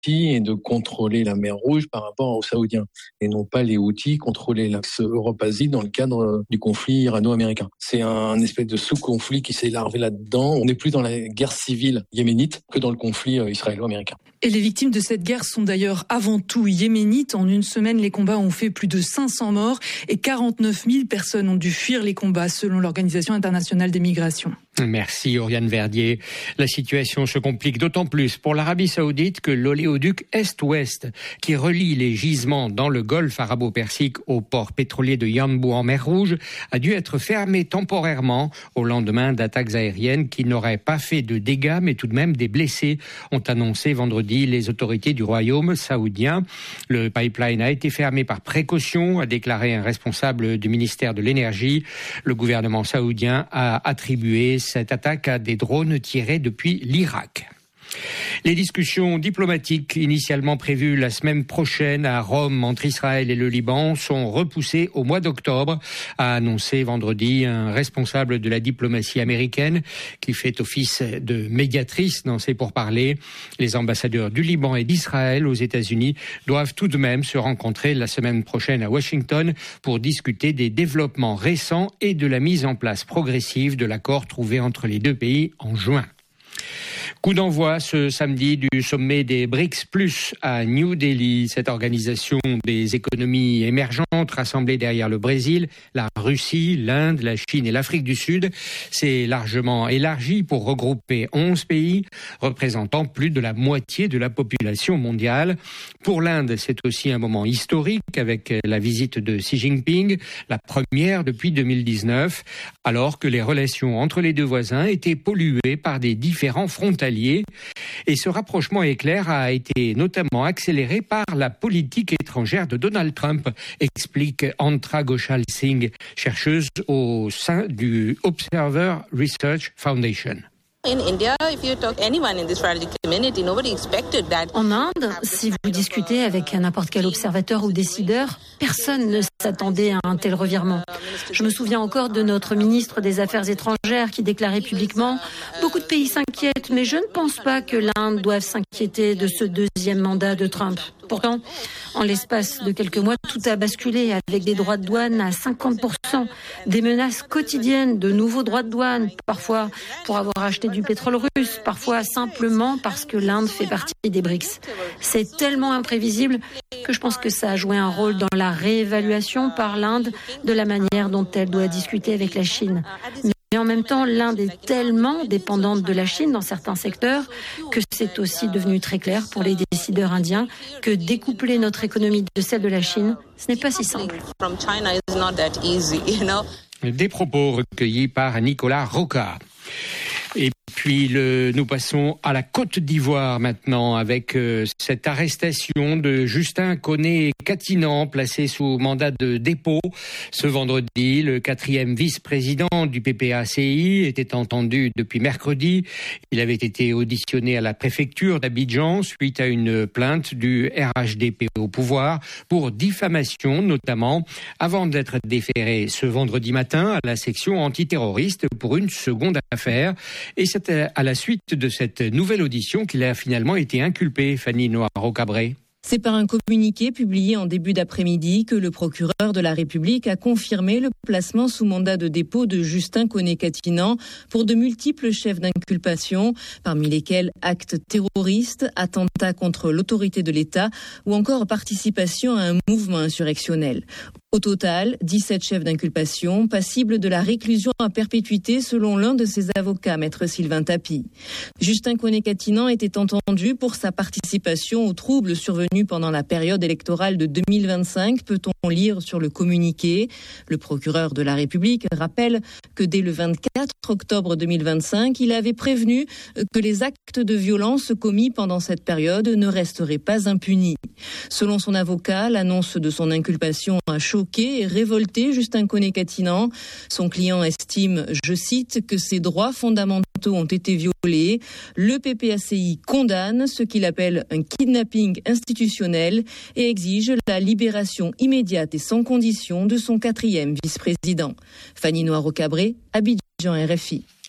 et de contrôler la mer Rouge par rapport aux Saoudiens, et non pas les Houthis contrôler l'axe Europe-Asie dans le cadre du conflit irano-américain. C'est un espèce de sous-conflit qui s'est larvé là-dedans. On n'est plus dans la guerre civile yéménite que dans le conflit israélo-américain. Et les victimes de cette guerre sont d'ailleurs avant tout yéménites. En une semaine, les combats ont fait plus de 500 morts et 49 000 personnes ont dû fuir les combats selon l'Organisation internationale des migrations. Merci Oriane Verdier. La situation se complique d'autant plus pour l'Arabie Saoudite que l'oléoduc Est-Ouest, qui relie les gisements dans le golfe arabo-persique au port pétrolier de Yanbu en mer Rouge, a dû être fermé temporairement au lendemain d'attaques aériennes qui n'auraient pas fait de dégâts mais tout de même des blessés, ont annoncé vendredi les autorités du royaume saoudien. Le pipeline a été fermé par précaution, a déclaré un responsable du ministère de l'Énergie. Le gouvernement saoudien a attribué cette attaque à des drones tirés depuis l'Irak. Les discussions diplomatiques initialement prévues la semaine prochaine à Rome entre Israël et le Liban sont repoussées au mois d'octobre, a annoncé vendredi un responsable de la diplomatie américaine qui fait office de médiatrice dans ces pourparlers. Les ambassadeurs du Liban et d'Israël aux États-Unis doivent tout de même se rencontrer la semaine prochaine à Washington pour discuter des développements récents et de la mise en place progressive de l'accord trouvé entre les deux pays en juin. Coup d'envoi ce samedi du sommet des BRICS Plus à New Delhi. Cette organisation des économies émergentes rassemblées derrière le Brésil, la Russie, l'Inde, la Chine et l'Afrique du Sud s'est largement élargie pour regrouper 11 pays représentant plus de la moitié de la population mondiale. Pour l'Inde, c'est aussi un moment historique avec la visite de Xi Jinping, la première depuis 2019, alors que les relations entre les deux voisins étaient polluées par des différends frontaliers. Et ce rapprochement éclair a été notamment accéléré par la politique étrangère de Donald Trump, explique Antra Ghoshal Singh, chercheuse au sein du Observer Research Foundation. En Inde, si vous discutez avec n'importe quel observateur ou décideur, personne ne s'attendait à un tel revirement. Je me souviens encore de notre ministre des Affaires étrangères qui déclarait publiquement « Beaucoup de pays s'inquiètent, mais je ne pense pas que l'Inde doive s'inquiéter de ce deuxième mandat de Trump ». Pourtant, en l'espace de quelques mois, tout a basculé avec des droits de douane à 50%, des menaces quotidiennes de nouveaux droits de douane, parfois pour avoir acheté du pétrole russe, parfois simplement parce que l'Inde fait partie des BRICS. C'est tellement imprévisible que je pense que ça a joué un rôle dans la réévaluation par l'Inde de la manière dont elle doit discuter avec la Chine. Mais en même temps, l'Inde est tellement dépendante de la Chine dans certains secteurs que c'est aussi devenu très clair pour les décideurs indiens que découpler notre économie de celle de la Chine, ce n'est pas si simple. Des propos recueillis par Nicolas Roca. Et puis nous passons à la Côte d'Ivoire maintenant avec cette arrestation de Justin Koné-Katinan placé sous mandat de dépôt. Ce vendredi, le 4e vice-président du PPACI était entendu depuis mercredi. Il avait été auditionné à la préfecture d'Abidjan suite à une plainte du RHDP au pouvoir pour diffamation notamment, avant d'être déféré ce vendredi matin à la section antiterroriste pour une seconde affaire. Et c'est à la suite de cette nouvelle audition qu'il a finalement été inculpé, Fanny Noiro-Cabré. C'est par un communiqué publié en début d'après-midi que le procureur de la République a confirmé le placement sous mandat de dépôt de Justin Koné-Katinan pour de multiples chefs d'inculpation, parmi lesquels actes terroristes, attentats contre l'autorité de l'État ou encore participation à un mouvement insurrectionnel. Au total, 17 chefs d'inculpation passibles de la réclusion à perpétuité selon l'un de ses avocats, maître Sylvain Tapie. Justin Koné-Katinan était entendu pour sa participation aux troubles survenus pendant la période électorale de 2025, peut-on lire sur le communiqué. Le procureur de la République rappelle que dès le 24 octobre 2025, il avait prévenu que les actes de violence commis pendant cette période ne resteraient pas impunis. Selon son avocat, l'annonce de son inculpation a choqué et révolté Justin Koné-Katinan. Son client estime, je cite, que ses droits fondamentaux ont été violés. Le PPACI condamne ce qu'il appelle un kidnapping institutionnel et exige la libération immédiate et sans condition de son 4e vice-président. Fanny Noiro-Cabré, Abidjan, RFI.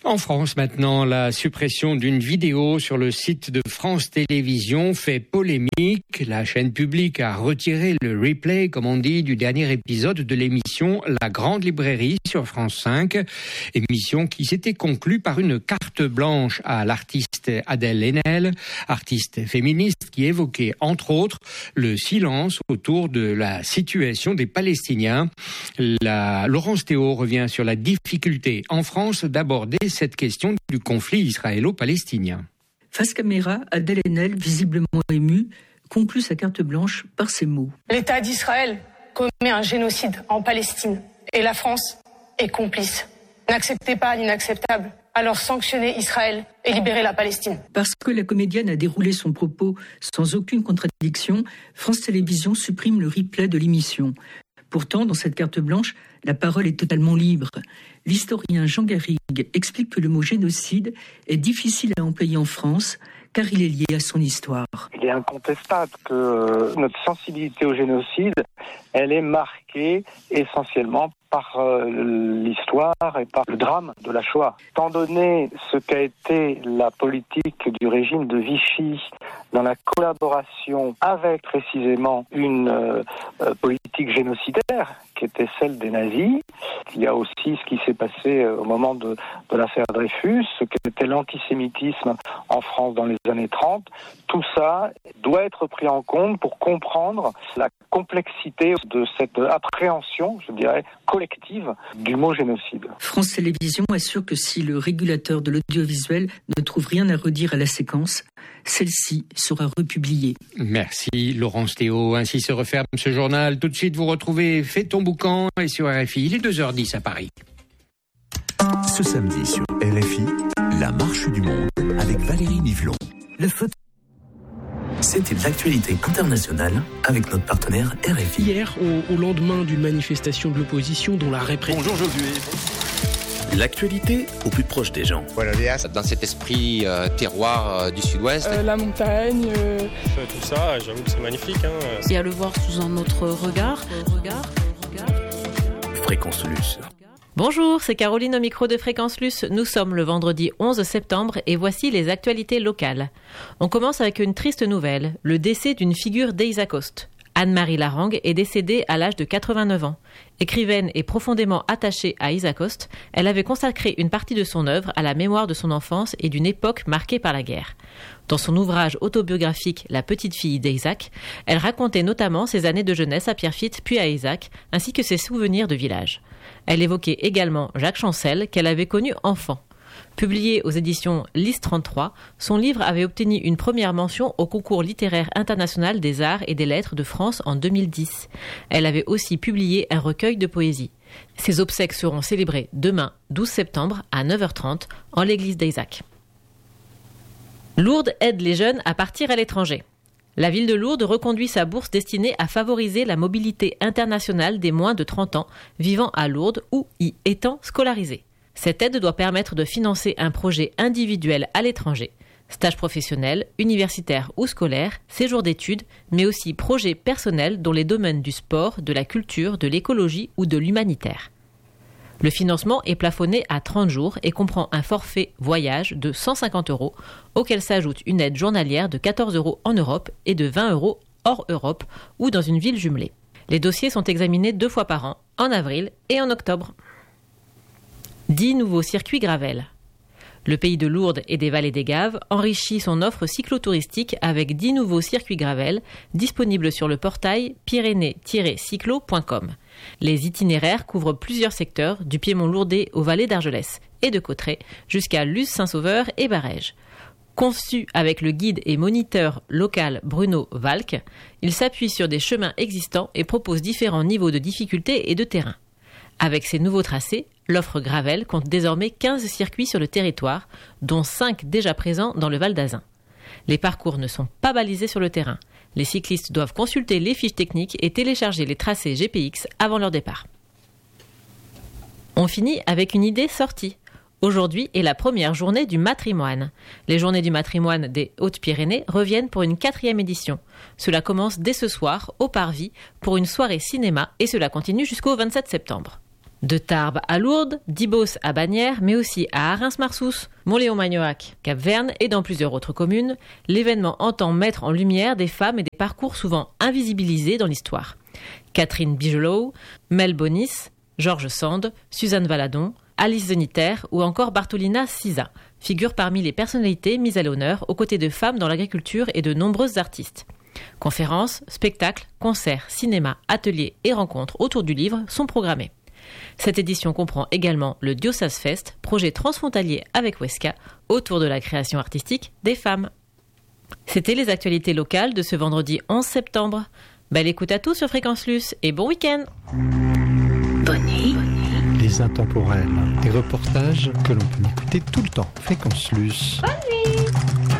En France maintenant, la suppression d'une vidéo sur le site de France Télévisions fait polémique. La chaîne publique a retiré le replay, comme on dit, du dernier épisode de l'émission La Grande Librairie sur France 5. Émission qui s'était conclue par une carte blanche à l'artiste Adèle Haenel, artiste féministe qui évoquait entre autres le silence autour de la situation des Palestiniens. Laurence Théo revient sur la difficulté en France d'aborder cette question du conflit israélo-palestinien. Face caméra, Adèle Haenel, visiblement émue, conclut sa carte blanche par ces mots. L'État d'Israël commet un génocide en Palestine et la France est complice. N'acceptez pas l'inacceptable, alors sanctionnez Israël et libérez la Palestine. Parce que la comédienne a déroulé son propos sans aucune contradiction, France Télévisions supprime le replay de l'émission. Pourtant, dans cette carte blanche, la parole est totalement libre. L'historien Jean Garrigue explique que le mot génocide est difficile à employer en France car il est lié à son histoire. Il est incontestable que notre sensibilité au génocide, elle est marquée essentiellement par l'histoire et par le drame de la Shoah. Étant donné ce qu'a été la politique du régime de Vichy dans la collaboration avec précisément une politique génocidaire qui était celle des nazis, il y a aussi ce qui s'est passé au moment de l'affaire Dreyfus, ce qu'était l'antisémitisme en France dans les années 30, tout ça doit être pris en compte pour comprendre la complexité de cette appréhension, je dirais, collective du mot génocide. France Télévisions assure que si le régulateur de l'audiovisuel ne trouve rien à redire à la séquence, celle-ci sera republiée. Merci Laurence Théo. Ainsi se referme ce journal. Tout de suite, vous retrouvez Fais ton boucan et sur RFI. Il est 2h10 à Paris. Ce samedi sur RFI, la marche du monde avec Valérie Nivelon. C'était l'actualité internationale avec notre partenaire RFI. Hier, au lendemain d'une manifestation de l'opposition dont la répression... Bonjour Josué. L'actualité au plus proche des gens. Dans cet esprit terroir du sud-ouest. La montagne. Tout ça, j'avoue que c'est magnifique. Et à le voir sous un autre regard. Fréquence Luce. Bonjour, c'est Caroline au micro de Fréquence Luce. Nous sommes le vendredi 11 septembre et voici les actualités locales. On commence avec une triste nouvelle, le décès d'une figure d'Eiza Coste. Anne-Marie Larangue est décédée à l'âge de 89 ans. Écrivaine et profondément attachée à Eiza Coste, elle avait consacré une partie de son œuvre à la mémoire de son enfance et d'une époque marquée par la guerre. Dans son ouvrage autobiographique La petite fille d'Eizac, elle racontait notamment ses années de jeunesse à Pierrefitte puis à Eizac, ainsi que ses souvenirs de village. Elle évoquait également Jacques Chancel, qu'elle avait connu enfant. Publié aux éditions Lys 33, son livre avait obtenu une première mention au concours littéraire international des arts et des lettres de France en 2010. Elle avait aussi publié un recueil de poésie. Ses obsèques seront célébrées demain, 12 septembre, à 9h30, en l'église d'Eizac. Lourdes aide les jeunes à partir à l'étranger. La ville de Lourdes reconduit sa bourse destinée à favoriser la mobilité internationale des moins de 30 ans vivant à Lourdes ou y étant scolarisés. Cette aide doit permettre de financer un projet individuel à l'étranger, stage professionnel, universitaire ou scolaire, séjour d'études, mais aussi projets personnels dans les domaines du sport, de la culture, de l'écologie ou de l'humanitaire. Le financement est plafonné à 30 jours et comprend un forfait voyage de 150 €, auquel s'ajoute une aide journalière de 14 € en Europe et de 20 € hors Europe ou dans une ville jumelée. Les dossiers sont examinés 2 fois par an, en avril et en octobre. 10 nouveaux circuits gravel. Le pays de Lourdes et des Vallées des Gaves enrichit son offre cyclotouristique avec 10 nouveaux circuits gravel disponibles sur le portail pyrénées-cyclo.com. Les itinéraires couvrent plusieurs secteurs, du Piémont lourdais aux vallées d'Argelès et de Cauterets jusqu'à Luz-Saint-Sauveur et Barèges. Conçu avec le guide et moniteur local Bruno Valk, il s'appuie sur des chemins existants et propose différents niveaux de difficulté et de terrain. Avec ces nouveaux tracés, l'offre Gravel compte désormais 15 circuits sur le territoire, dont 5 déjà présents dans le Val d'Azun. Les parcours ne sont pas balisés sur le terrain. Les cyclistes doivent consulter les fiches techniques et télécharger les tracés GPX avant leur départ. On finit avec une idée sortie. Aujourd'hui est la première journée du matrimoine. Les journées du matrimoine des Hautes-Pyrénées reviennent pour une 4e édition. Cela commence dès ce soir au Parvis pour une soirée cinéma et cela continue jusqu'au 27 septembre. De Tarbes à Lourdes, d'Ibos à Bagnères, mais aussi à Arins-Marsous, Montléon-Magnoac, Cap-Verne et dans plusieurs autres communes, l'événement entend mettre en lumière des femmes et des parcours souvent invisibilisés dans l'histoire. Catherine Bigelow, Mel Bonis, Georges Sand, Suzanne Valadon, Alice Zeniter ou encore Bartolina Sisa figurent parmi les personnalités mises à l'honneur aux côtés de femmes dans l'agriculture et de nombreuses artistes. Conférences, spectacles, concerts, cinéma, ateliers et rencontres autour du livre sont programmés. Cette édition comprend également le Diocèse Fest, projet transfrontalier avec Huesca, autour de la création artistique des femmes. C'était les actualités locales de ce vendredi 11 septembre. Belle écoute à tous sur Fréquence Luce et bon week-end. Bonnie. Les intemporels, des reportages que l'on peut écouter tout le temps. Fréquence Luce. Bonne nuit.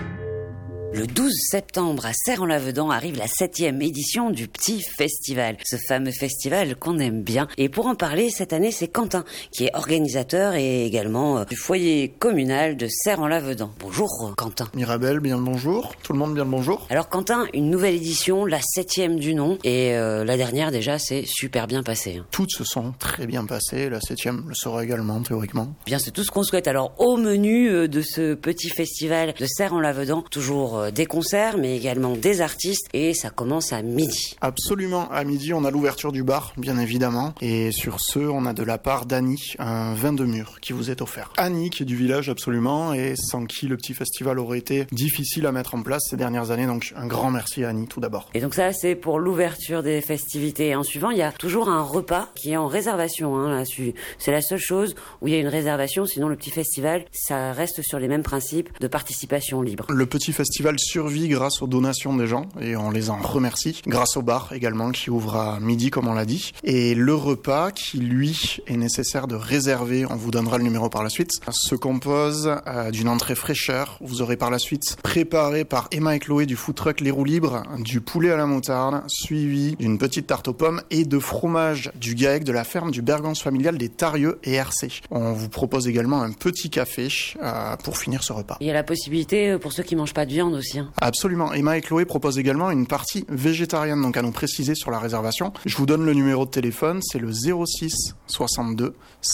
Le 12 septembre, à Serre-en-Lavedan, arrive la 7e édition du Petit Festival. Ce fameux festival qu'on aime bien. Et pour en parler, cette année, c'est Quentin, qui est organisateur et également du foyer communal de Serre-en-Lavedan. Bonjour, Quentin. Mirabelle, bien le bonjour. Tout le monde, bien le bonjour. Alors, Quentin, une nouvelle édition, la 7e du nom. Et la dernière, déjà, c'est super bien passé. Toutes se sont très bien passées. La 7e le sera également, théoriquement. Bien, c'est tout ce qu'on souhaite. Alors, au menu de ce Petit Festival de Serre-en-Lavedan, toujours des concerts, mais également des artistes, et ça commence à midi. Absolument, à midi, on a l'ouverture du bar, bien évidemment, et sur ce, on a de la part d'Annie, un vin de mûre qui vous est offert. Annie, qui est du village, absolument, et sans qui le petit festival aurait été difficile à mettre en place ces dernières années, donc un grand merci à Annie, tout d'abord. Et donc ça, c'est pour l'ouverture des festivités. Et en suivant, il y a toujours un repas qui est en réservation, là-dessus. C'est la seule chose où il y a une réservation, sinon le petit festival, ça reste sur les mêmes principes de participation libre. Le petit festival survit grâce aux donations des gens et on les en remercie, grâce au bar également qui ouvre à midi comme on l'a dit, et le repas qui lui est nécessaire de réserver, on vous donnera le numéro par la suite, se compose d'une entrée fraîcheur. Vous aurez par la suite préparé par Emma et Chloé du food truck Les Roues Libres du poulet à la moutarde, suivi d'une petite tarte aux pommes et de fromage du GAEC de la ferme du Bergance familial des Tarieux et RC. On vous propose également un petit café pour finir ce repas. Il y a la possibilité pour ceux qui mangent pas de viande aussi. Absolument. Emma et Chloé proposent également une partie végétarienne, donc à nous préciser sur la réservation. Je vous donne le numéro de téléphone, c'est le 06 62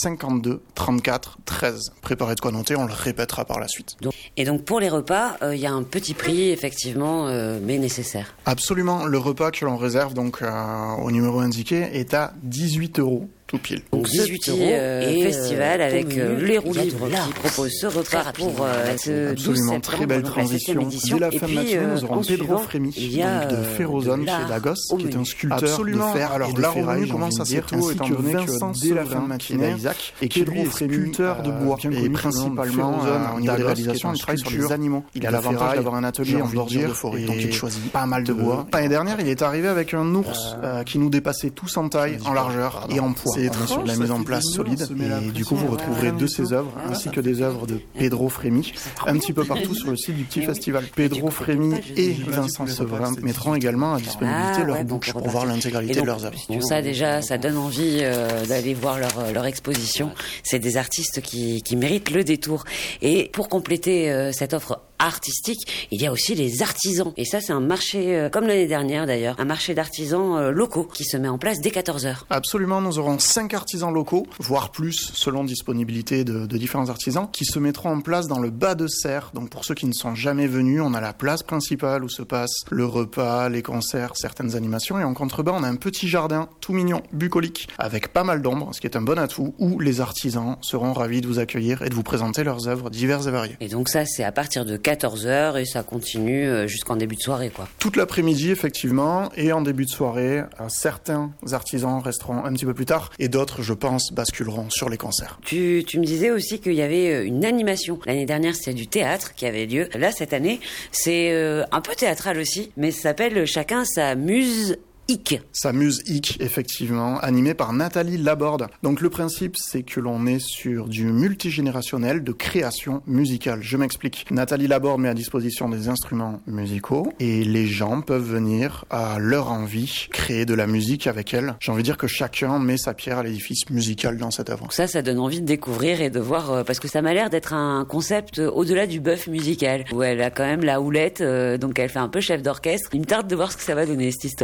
52 34 13. Préparez de quoi noter, on le répétera par la suite. Et donc pour les repas, il y a un petit prix effectivement, mais nécessaire. Absolument. Le repas que l'on réserve donc au numéro indiqué est à 18 €. Tout pile. Donc 18 € et festival avec Les Roues Libres qui propose ce repas pour ce 12 septembre. Très belle transition. Dès la fin de matinée, nous aurons Pedro Frémy de Ferrozone chez Lagos, qui est un sculpteur de fer. Alors la revenu commence assez tôt, étant donné que dès la fin de matinée, et qui lui est sculpteur de bois, et principalement au niveau des réalisations, il travaille sur les animaux. Il a l'avantage d'avoir un atelier en bordure de forêt, donc il choisit pas mal de bois. L'année dernière, il est arrivé avec un ours qui nous dépassait tous en taille, en largeur et en poids. C'est sur la mise en place solide, et du coup vous retrouverez de ses œuvres ainsi que des œuvres de Pedro Frémy un petit peu partout sur le site du petit festival. Pedro Frémy et Vincent Severin mettront également à disponibilité leur bouche pour voir l'intégralité de leurs œuvres. Bon, ça déjà, ça donne envie d'aller voir leur exposition. C'est des artistes qui méritent le détour. Et pour compléter cette offre artistique, il y a aussi les artisans. Et ça, c'est un marché, comme l'année dernière d'ailleurs, un marché d'artisans locaux qui se met en place dès 14h. Absolument, nous aurons 5 artisans locaux, voire plus, selon disponibilité de différents artisans, qui se mettront en place dans le bas de Serre. Donc pour ceux qui ne sont jamais venus, on a la place principale où se passe le repas, les concerts, certaines animations, et en contrebas, on a un petit jardin tout mignon, bucolique, avec pas mal d'ombre, ce qui est un bon atout, où les artisans seront ravis de vous accueillir et de vous présenter leurs œuvres diverses et variées. Et donc ça, c'est à partir de 14h et ça continue jusqu'en début de soirée, quoi. Toute l'après-midi, effectivement, et en début de soirée, certains artisans resteront un petit peu plus tard, et d'autres, je pense, basculeront sur les concerts. Tu me disais aussi qu'il y avait une animation. L'année dernière, c'était du théâtre qui avait lieu. Là, cette année, c'est un peu théâtral aussi, mais ça s'appelle Chacun sa muse. Sa muse hic, effectivement, animée par Nathalie Laborde. Donc le principe, c'est que l'on est sur du multigénérationnel de création musicale. Je m'explique. Nathalie Laborde met à disposition des instruments musicaux et les gens peuvent venir à leur envie créer de la musique avec elle. J'ai envie de dire que chacun met sa pierre à l'édifice musical dans cette œuvre. Ça donne envie de découvrir et de voir, parce que ça m'a l'air d'être un concept au-delà du bœuf musical, où elle a quand même la houlette, donc elle fait un peu chef d'orchestre. Il me tarde de voir ce que ça va donner, cette histoire. À suivre.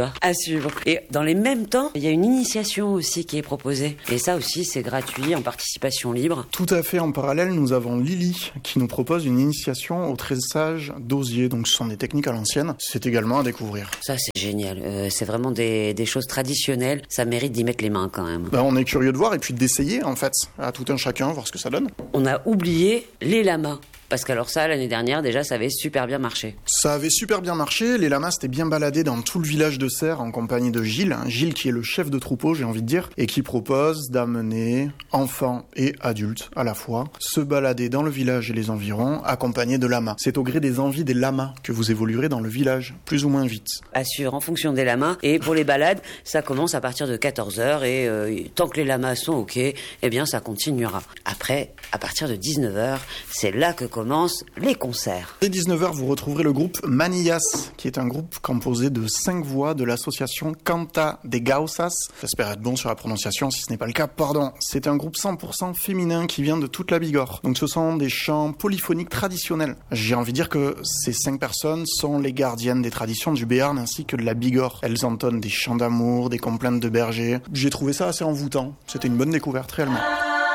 suivre. Et dans les mêmes temps, il y a une initiation aussi qui est proposée. Et ça aussi, c'est gratuit, en participation libre. Tout à fait. En parallèle, nous avons Lily qui nous propose une initiation au tressage d'osier. Donc ce sont des techniques à l'ancienne. C'est également à découvrir. Ça, c'est génial. C'est vraiment des choses traditionnelles. Ça mérite d'y mettre les mains quand même. On est curieux de voir et puis d'essayer en fait, à tout un chacun, voir ce que ça donne. On a oublié les lamas. Parce qu'alors ça, l'année dernière, déjà, ça avait super bien marché. Ça avait super bien marché. Les lamas s'étaient bien baladés dans tout le village de Serres en compagnie de Gilles. Gilles qui est le chef de troupeau, j'ai envie de dire, et qui propose d'amener enfants et adultes à la fois se balader dans le village et les environs accompagnés de lamas. C'est au gré des envies des lamas que vous évoluerez dans le village, plus ou moins vite. Assure en fonction des lamas. Et pour les balades, ça commence à partir de 14h et tant que les lamas sont OK, eh bien ça continuera. Après, à partir de 19h, c'est là que commencent les concerts. Dès 19h, vous retrouverez le groupe Manillas, qui est un groupe composé de 5 voix de l'association Canta de Gausas. J'espère être bon sur la prononciation, si ce n'est pas le cas, pardon. C'est un groupe 100% féminin qui vient de toute la Bigorre. Donc ce sont des chants polyphoniques traditionnels. J'ai envie de dire que ces 5 personnes sont les gardiennes des traditions du Béarn ainsi que de la Bigorre. Elles entonnent des chants d'amour, des complaintes de bergers. J'ai trouvé ça assez envoûtant. C'était une bonne découverte réellement.